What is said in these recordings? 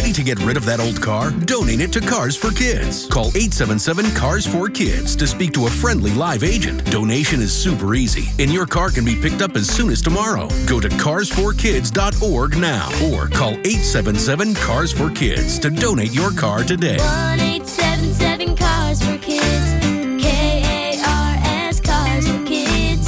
Ready to get rid of that old car? Donate it to Cars for Kids. Call 877-CARS-4-KIDS to speak to a friendly live agent. Donation is super easy, and your car can be picked up as soon as tomorrow. Go to carsforkids.org now or call 877-CARS-4-KIDS to donate your car today. 1-877-CARS-4-KIDS. KARS Cars for Kids.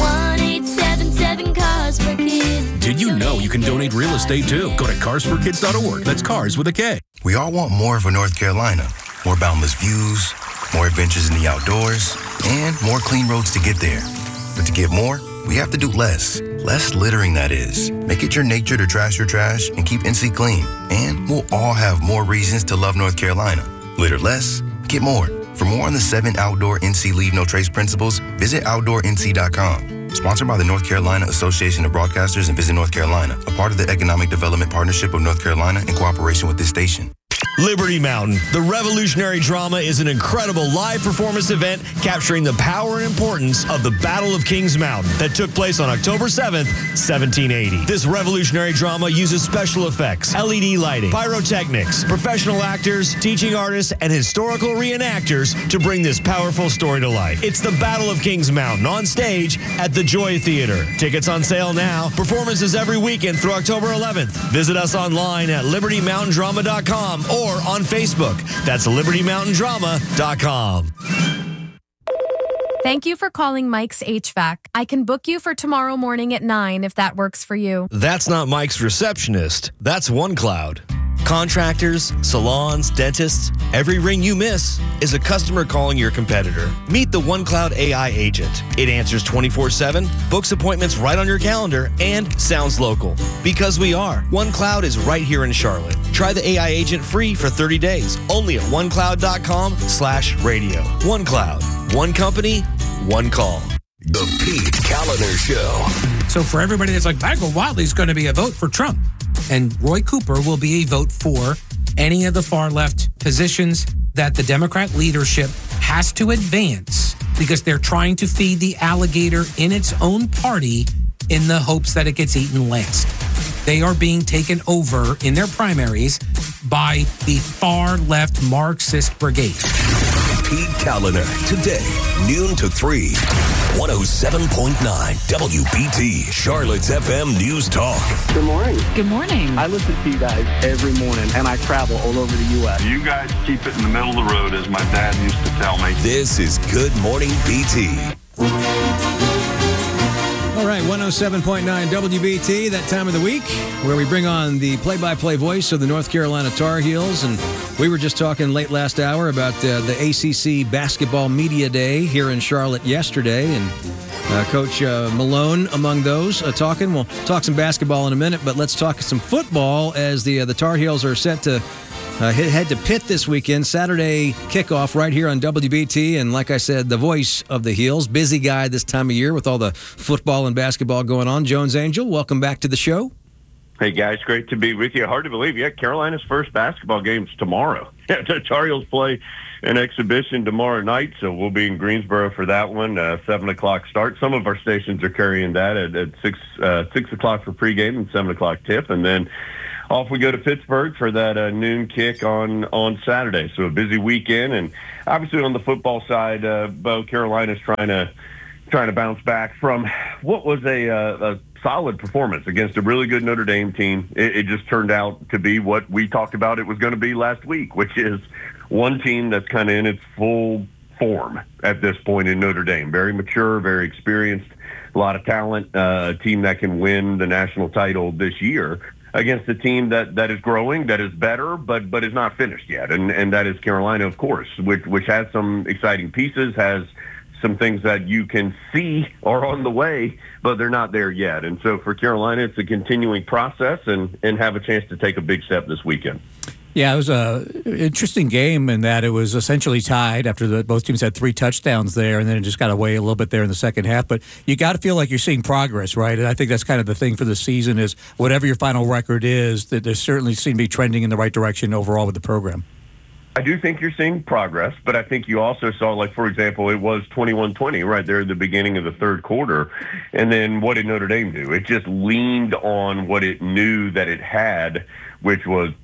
1-877-CARS-4-KIDS. Did you know you can donate real estate too? Go to carsforkids.org. That's cars with a K. We all want more of a North Carolina. More boundless views, more adventures in the outdoors, and more clean roads to get there. But to get more, we have to do less. Less littering, that is. Make it your nature to trash your trash and keep NC clean. And we'll all have more reasons to love North Carolina. Litter less, get more. For more on the 7 outdoor NC Leave No Trace principles, visit OutdoorNC.com. Sponsored by the North Carolina Association of Broadcasters and Visit North Carolina, a part of the Economic Development Partnership of North Carolina in cooperation with this station. Liberty Mountain, the revolutionary drama, is an incredible live performance event capturing the power and importance of the Battle of Kings Mountain that took place on October 7th, 1780. This revolutionary drama uses special effects, LED lighting, pyrotechnics, professional actors, teaching artists, and historical reenactors to bring this powerful story to life. It's the Battle of Kings Mountain on stage at the Joy Theater. Tickets on sale now. Performances every weekend through October 11th. Visit us online at libertymountaindrama.com or on Facebook. That's libertymountaindrama.com. Thank you for calling Mike's HVAC. I can book you for tomorrow morning at 9 if that works for you. That's not Mike's receptionist. That's OneCloud. Contractors, salons, dentists, every ring you miss is a customer calling your competitor. Meet the OneCloud AI agent. It answers 24/7, books appointments right on your calendar, and sounds local. Because we are. OneCloud is right here in Charlotte. Try the AI agent free for 30 days, only at onecloud.com/radio. OneCloud. One company, one call. The Pete Kaliner Show. So for everybody that's like, Michael Whatley's going to be a vote for Trump, and Roy Cooper will be a vote for any of the far left positions that the Democrat leadership has to advance because they're trying to feed the alligator in its own party in the hopes that it gets eaten last. They are being taken over in their primaries by the far left Marxist brigade. Pete Kaliner, today, noon to 3. 107.9 WBT, Charlotte's FM News Talk. Good morning. Good morning. I listen to you guys every morning, and I travel all over the U.S. You guys keep it in the middle of the road, as my dad used to tell me. This is Good Morning BT. All right, 107.9 WBT, that time of the week where we bring on the play-by-play voice of the North Carolina Tar Heels. And we were just talking late last hour about the ACC Basketball Media Day here in Charlotte yesterday. And Coach Malone among those talking. We'll talk some basketball in a minute, but let's talk some football as the Tar Heels are set to head to Pitt this weekend. Saturday kickoff right here on WBT. And like I said, the voice of the Heels, busy guy this time of year with all the football and basketball going on. Jones Angell, welcome back to the show. Hey, guys, great to be with you. Hard to believe, Carolina's first basketball game's tomorrow. The Tar Heels play an exhibition tomorrow night, so we'll be in Greensboro for that one, 7 o'clock start. Some of our stations are carrying that at 6 o'clock for pregame and 7 o'clock tip, and then off we go to Pittsburgh for that noon kick on Saturday. So a busy weekend, and obviously on the football side, Bo, Carolina's trying to bounce back from what was a solid performance against a really good Notre Dame team. It just turned out to be what we talked about it was going to be last week, which is one team that's kind of in its full form at this point in Notre Dame. Very mature, very experienced, a lot of talent, a team that can win the national title this year against a team that is growing, that is better, but is not finished yet. And that is Carolina, of course, which has some exciting pieces, has some things that you can see are on the way, but they're not there yet. And so for Carolina, it's a continuing process and have a chance to take a big step this weekend. Yeah, it was an interesting game in that it was essentially tied after both teams had 3 touchdowns there, and then it just got away a little bit there in the second half. But you got to feel like you're seeing progress, right? And I think that's kind of the thing for the season is whatever your final record is, that there certainly seem to be trending in the right direction overall with the program. I do think you're seeing progress, but I think you also saw, like, for example, it was 21-20 right there at the beginning of the third quarter. And then what did Notre Dame do? It just leaned on what it knew that it had, which was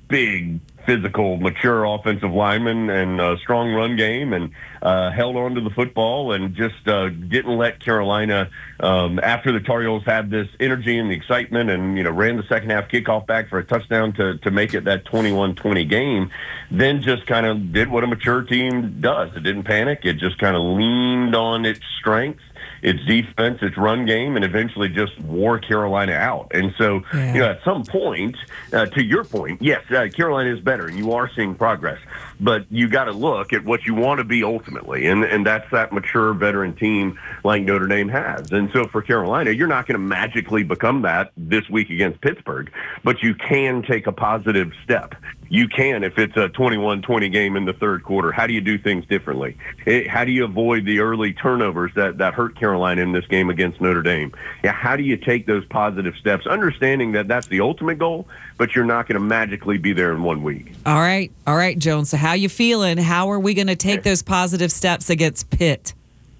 big, physical, mature offensive lineman and a strong run game, and held on to the football and just didn't let Carolina, after the Tar Heels had this energy and the excitement and, ran the second half kickoff back for a touchdown to make it that 21-20 game, then just kind of did what a mature team does. It didn't panic. It just kind of leaned on its strengths, its defense, its run game, and eventually just wore Carolina out. And so, at some point, to your point, yes, Carolina is better, and you are seeing progress. But you got to look at what you want to be ultimately, and that's that mature veteran team like Notre Dame has. And so for Carolina, you're not going to magically become that this week against Pittsburgh, but you can take a positive step. You can, if it's a 21-20 game in the third quarter. How do you do things differently? How do you avoid the early turnovers that hurt Carolina in this game against Notre Dame? How do you take those positive steps, understanding that that's the ultimate goal, but you're not going to magically be there in 1 week? All right, Jones. So how you feeling? How are we going to take those positive steps against Pitt?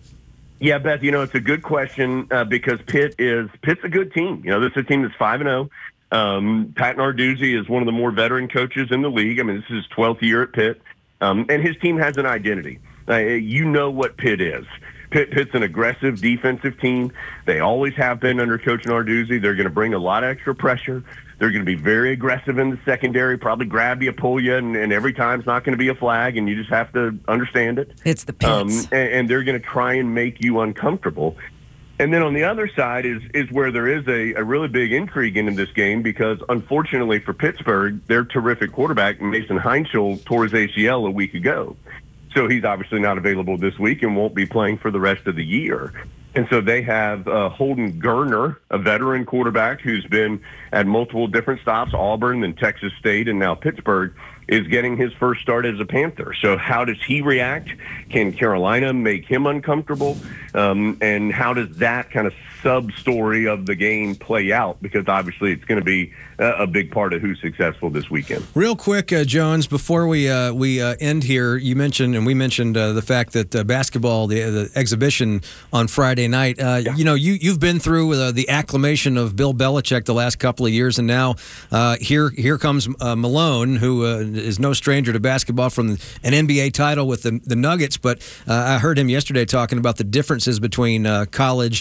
Yeah, Beth, it's a good question because Pitt's a good team. This is a team that's 5-0. Pat Narduzzi is one of the more veteran coaches in the league. I mean, this is his 12th year at Pitt, and his team has an identity. You know what Pitt is. Pitt's an aggressive defensive team. They always have been under Coach Narduzzi. They're going to bring a lot of extra pressure. They're going to be very aggressive in the secondary, probably grab you, pull you, and every time it's not going to be a flag, and you just have to understand it. It's the Pitts. And they're going to try and make you uncomfortable. And then on the other side is where there is a really big intrigue into this game because, unfortunately for Pittsburgh, their terrific quarterback, Mason Heinschel, tore his ACL a week ago. So he's obviously not available this week and won't be playing for the rest of the year. And so they have Holden Geriner, a veteran quarterback who's been at multiple different stops, Auburn and Texas State and now Pittsburgh, is getting his first start as a Panther. So how does he react? Can Carolina make him uncomfortable? And how does that kind of sub-story of the game play out? Because obviously it's going to be a big part of who's successful this weekend. Real quick, Jones, before we end here, you mentioned, and we mentioned the fact that basketball, the exhibition on Friday night, you've been through the acclamation of Bill Belichick the last couple of years, and now here comes Malone, who is no stranger to basketball from an NBA title with the Nuggets, but I heard him yesterday talking about the differences between college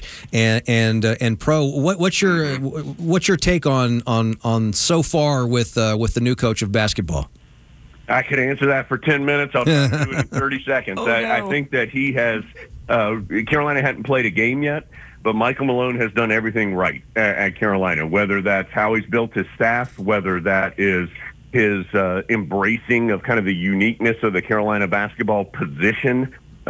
and pro. What's your take on so far with the new coach of basketball? I could answer that for 10 minutes. I'll try to do it in 30 seconds. I think that he has Carolina hadn't played a game yet, but Michael Malone has done everything right at Carolina, whether that's how he's built his staff, whether that is his embracing of kind of the uniqueness of the Carolina basketball position,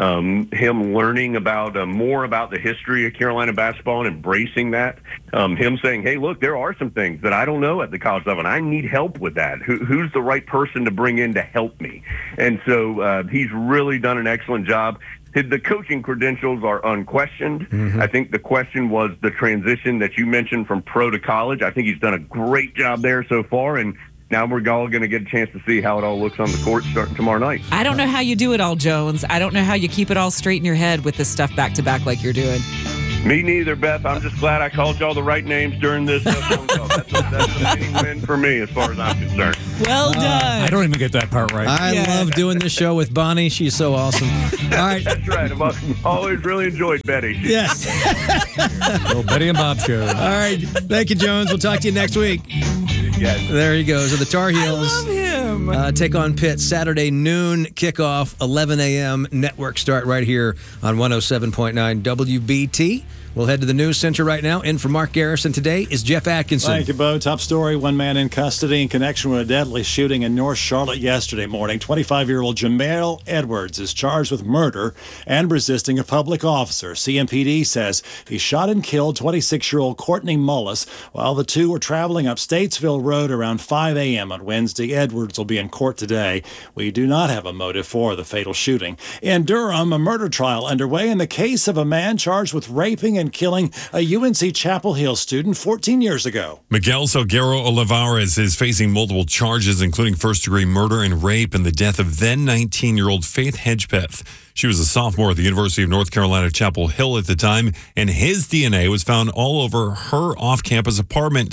him learning about more about the history of Carolina basketball and embracing that, him saying, hey, look, there are some things that I don't know at the college level, and I need help with that. Who's the right person to bring in to help me? And so he's really done an excellent job. The coaching credentials are unquestioned. Mm-hmm. I think the question was the transition that you mentioned from pro to college. I think he's done a great job there so far, and now we're all going to get a chance to see how it all looks on the court starting tomorrow night. I don't know how you do it all, Jones. I don't know how you keep it all straight in your head with this stuff back-to-back like you're doing. Me neither, Beth. I'm just glad I called y'all the right names during this phone call. That's a big win for me as far as I'm concerned. Well done. I don't even get that part right. I love doing this show with Bonnie. She's so awesome. All right. That's right. I've always really enjoyed Betty. Yes. Little Betty and Bob show. All right. Thank you, Jones. We'll talk to you next week. Yes. There he goes. So the Tar Heels take on Pitt Saturday noon kickoff, 11 a.m. network start right here on 107.9 WBT. We'll head to the news center right now. In for Mark Garrison today is Jeff Atkinson. Thank you, Bo. Top story, one man in custody in connection with a deadly shooting in North Charlotte yesterday morning. 25-year-old Jamel Edwards is charged with murder and resisting a public officer. CMPD says he shot and killed 26-year-old Courtney Mullis while the two were traveling up Statesville Road around 5 a.m. on Wednesday. Edwards will be in court today. We do not have a motive for the fatal shooting. In Durham, a murder trial underway in the case of a man charged with raping and killing a UNC Chapel Hill student 14 years ago. Miguel Salguero Olivares is facing multiple charges, including first-degree murder and rape and the death of then 19-year-old Faith Hedgepeth. She was a sophomore at the University of North Carolina Chapel Hill at the time, and his DNA was found all over her off-campus apartment.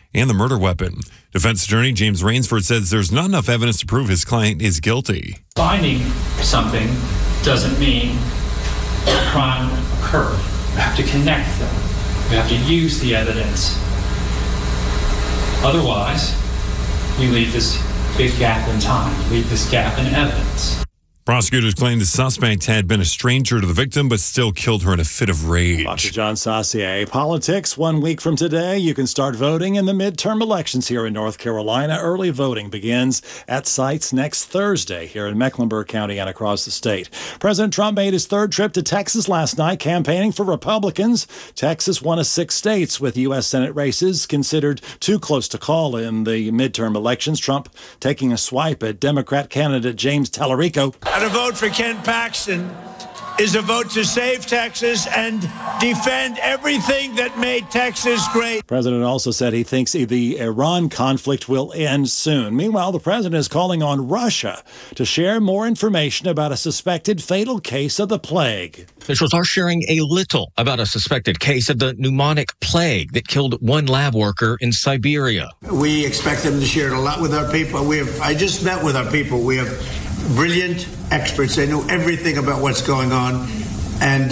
and the murder weapon. Defense attorney James Rainsford says there's not enough evidence to prove his client is guilty. Finding something doesn't mean a crime occurred. You have to connect them. You have to use the evidence. Otherwise, you leave this big gap in time, you leave this gap in evidence. Prosecutors claim the suspect had been a stranger to the victim, but still killed her in a fit of rage. Dr. John Saucier. Politics, 1 week from today, you can start voting in the midterm elections here in North Carolina. Early voting begins at sites next Thursday here in Mecklenburg County and across the state. President Trump made his third trip to Texas last night, campaigning for Republicans. Texas, one of 6 states with U.S. Senate races considered too close to call in the midterm elections. Trump taking a swipe at Democrat candidate James Tallarico. And a vote for Ken Paxton is a vote to save Texas and defend everything that made Texas great. The president also said he thinks the Iran conflict will end soon. Meanwhile, the president is calling on Russia to share more information about a suspected fatal case of the plague. Officials are sharing a little about a suspected case of the pneumonic plague that killed one lab worker in Siberia. We expect them to share it a lot with our people. I just met with our people. We have brilliant experts. They know everything about what's going on, and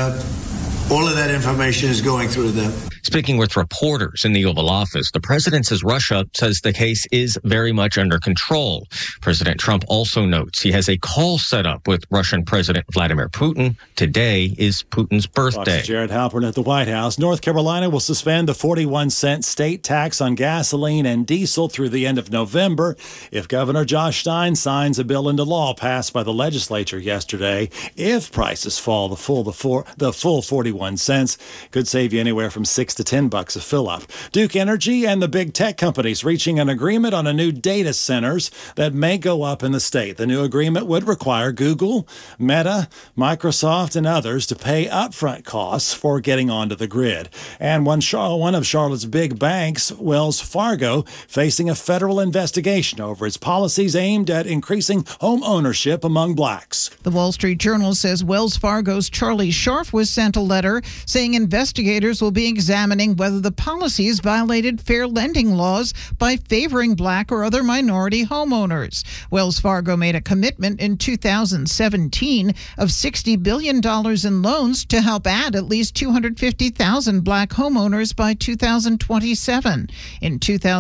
all of that information is going through them. Speaking with reporters in the Oval Office, the president says Russia says the case is very much under control. President Trump also notes he has a call set up with Russian President Vladimir Putin. Today is Putin's birthday. Jared Halpern at the White House. North Carolina will suspend the 41-cent state tax on gasoline and diesel through the end of November if Governor Josh Stein signs a bill into law passed by the legislature yesterday. If prices fall the full 41 cents, could save you anywhere from $6 to $10 a fill-up. Duke Energy and the big tech companies reaching an agreement on a new data centers that may go up in the state. The new agreement would require Google, Meta, Microsoft, and others to pay upfront costs for getting onto the grid. And one of Charlotte's big banks, Wells Fargo, facing a federal investigation over its policies aimed at increasing home ownership among blacks. The Wall Street Journal says Wells Fargo's Charlie Scharf was sent a letter saying investigators will be examining whether the policies violated fair lending laws by favoring black or other minority homeowners. Wells Fargo made a commitment in 2017 of $60 billion in loans to help add at least 250,000 black homeowners by 2027. In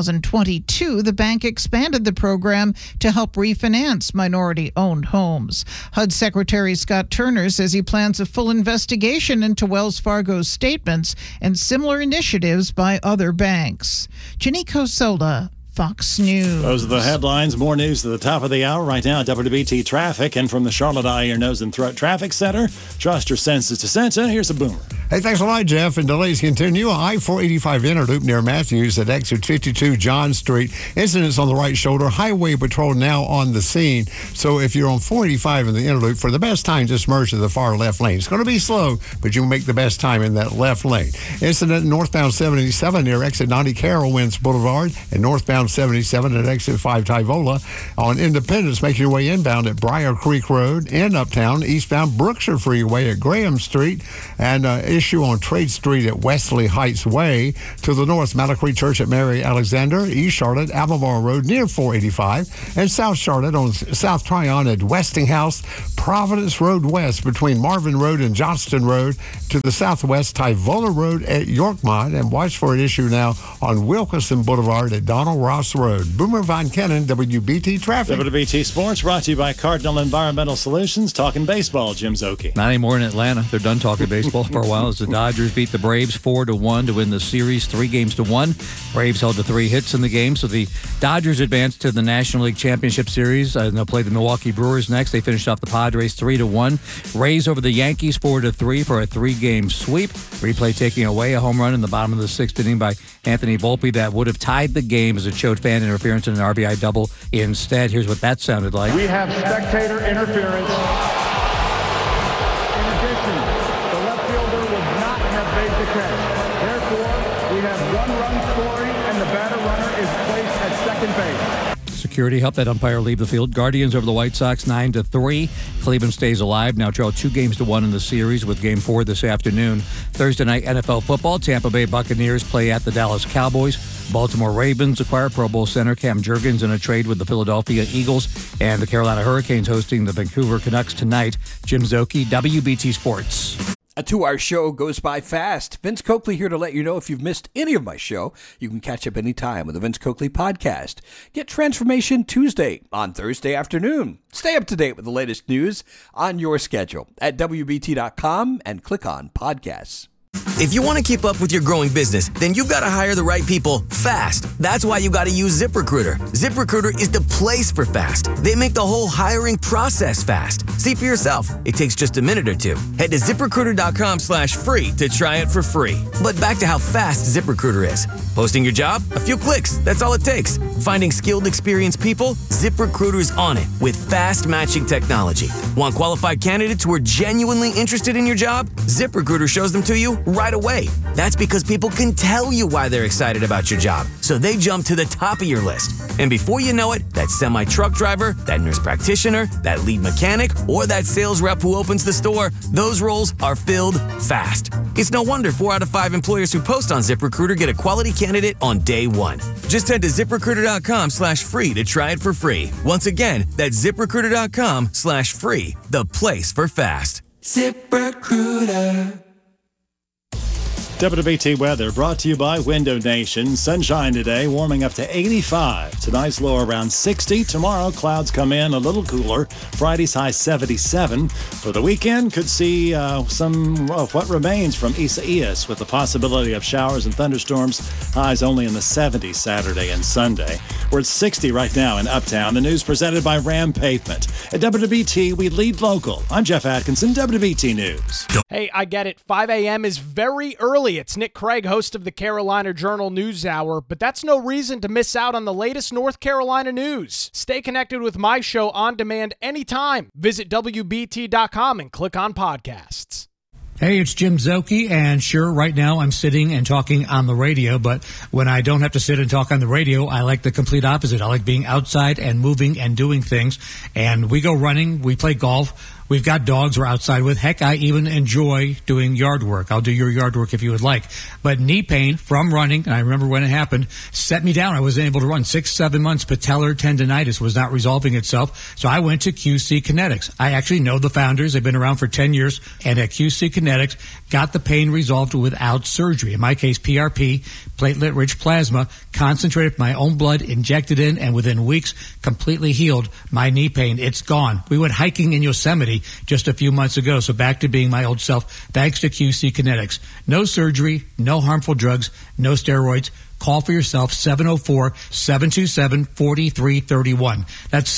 2022, the bank expanded the program to help refinance minority-owned homes. HUD Secretary Scott Turner says he plans a full investigation into Wells Fargo's statements and similar initiatives by other banks. Janiko Sola, Fox News. Those are the headlines. More news at the top of the hour. Right now, WBT Traffic. And from the Charlotte Eye, Ear, Nose, and Throat Traffic Center, trust your senses to Santa. Here's a boomer. Hey, thanks a lot, Jeff. And delays continue. I-485 Interloop near Matthews at exit 52 John Street. Incidents on the right shoulder. Highway Patrol now on the scene. So if you're on 485 in the Interloop, for the best time, just merge to the far left lane. It's going to be slow, but you'll make the best time in that left lane. Incident northbound 77 near exit 90 Carowinds Boulevard and northbound 77 at exit 5 Tyvola. On Independence, make your way inbound at Briar Creek Road and uptown, eastbound Brookshire Freeway at Graham Street, and issue on Trade Street at Wesley Heights Way. To the north, Malacree Church at Mary Alexander, East Charlotte, Albemarle Road near 485, and South Charlotte on South Tryon at Westinghouse, Providence Road West between Marvin Road and Johnston Road. To the southwest, Tyvola Road at Yorkmont, and watch for an issue now on Wilkinson Boulevard at Donald Ross Road. Boomer Von Kennon, WBT Traffic. WBT Sports brought to you by Cardinal Environmental Solutions. Talking baseball, Jim Zoki. Not anymore in Atlanta. They're done talking baseball for a while as the Dodgers beat the Braves 4-1 to win the series 3-1. Braves held to 3 hits in the game, so the Dodgers advanced to the National League Championship Series. They'll play the Milwaukee Brewers next. They finished off the Padres 3-1. Rays over the Yankees 4-3 for a 3-game sweep. Replay taking away a home run in the bottom of the 6th inning by Anthony Volpe that would have tied the game as it showed fan interference and an RBI double instead. Here's what that sounded like. We have spectator interference. In addition, the left fielder would not have made the catch. Therefore, we have 1 run scoring and the batter runner is placed at second base. security helped that umpire leave the field. Guardians over the White Sox 9-3. Cleveland stays alive. Now trail 2-1 in the series with Game 4 this afternoon. Thursday night NFL football. Tampa Bay Buccaneers play at the Dallas Cowboys. Baltimore Ravens acquire Pro Bowl center Cam Jurgens in a trade with the Philadelphia Eagles. And the Carolina Hurricanes hosting the Vancouver Canucks tonight. Jim Zoki, WBT Sports. A 2-hour show goes by fast. Vince Coakley here to let you know if you've missed any of my show, you can catch up anytime with the Vince Coakley Podcast. Get Transformation Tuesday on Thursday afternoon. Stay up to date with the latest news on your schedule at WBT.com and click on podcasts. If you want to keep up with your growing business, then you've got to hire the right people fast. That's why you got to use ZipRecruiter. ZipRecruiter is the place for fast. They make the whole hiring process fast. See for yourself. It takes just a minute or two. Head to ZipRecruiter.com/free to try it for free. But back to how fast ZipRecruiter is. Posting your job? A few clicks. That's all it takes. Finding skilled, experienced people? ZipRecruiter's on it with fast matching technology. Want qualified candidates who are genuinely interested in your job? ZipRecruiter shows them to you right away. That's because people can tell you why they're excited about your job, so they jump to the top of your list. And before you know it, that semi-truck driver, that nurse practitioner, that lead mechanic, or that sales rep who opens the store, those roles are filled fast. It's no wonder 4 out of 5 employers who post on ZipRecruiter get a quality candidate on day one. Just head to ZipRecruiter.com/free to try it for free. Once again, that's ZipRecruiter.com/free, the place for fast. ZipRecruiter. WBT weather brought to you by Window Nation. Sunshine today, warming up to 85. Tonight's low around 60. Tomorrow, clouds come in a little cooler. Friday's high 77. For the weekend, could see some of what remains from Isaias with the possibility of showers and thunderstorms. Highs only in the 70s Saturday and Sunday. We're at 60 right now in Uptown. The news presented by Ram Pavement. At WBT, we lead local. I'm Jeff Atkinson, WBT News. Hey, I get it. 5 a.m. is very early. It's Nick Craig, host of the Carolina Journal News Hour, but that's no reason to miss out on the latest North Carolina news. Stay connected with my show on demand anytime. Visit WBT.com and click on podcasts. Hey, it's Jim Zoki, and sure, right now I'm sitting and talking on the radio, but when I don't have to sit and talk on the radio, I like the complete opposite. I like being outside and moving and doing things, and we go running, we play golf, we've got dogs we're outside with. Heck, I even enjoy doing yard work. I'll do your yard work if you would like. But knee pain from running, and I remember when it happened, set me down. I wasn't able to run 6-7 months. Patellar tendonitis was not resolving itself. So I went to QC Kinetics. I actually know the founders. They've been around for 10 years. And at QC Kinetics, got the pain resolved without surgery. In my case, PRP, platelet-rich plasma, concentrated my own blood, injected in, and within weeks, completely healed my knee pain. It's gone. We went hiking in Yosemite just a few months ago, so back to being my old self, thanks to QC Kinetics. No surgery, no harmful drugs, no steroids. Call for yourself, 704-727-4331. That's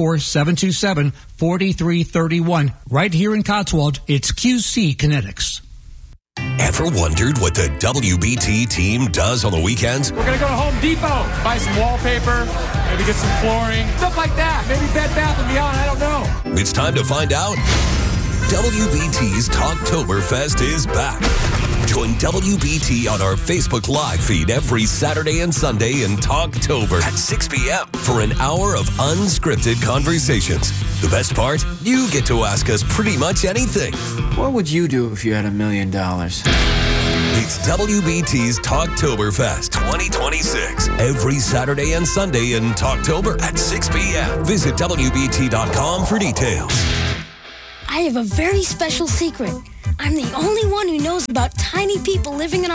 704-727-4331. Right here in Cotswold, it's QC Kinetics. Ever wondered what the WBT team does on the weekends? We're going to go to Home Depot, buy some wallpaper, maybe get some flooring, stuff like that. Maybe Bed Bath & Beyond, I don't know. It's time to find out. WBT's Talktoberfest is back. Join WBT on our Facebook Live feed every Saturday and Sunday in Talktober at 6 p.m. for an hour of unscripted conversations. The best part? You get to ask us pretty much anything. What would you do if you had $1 million? It's WBT's Talktoberfest 2026. Every Saturday and Sunday in Talktober at 6 p.m. Visit WBT.com for details. I have a very special secret. I'm the only one who knows about tiny people living in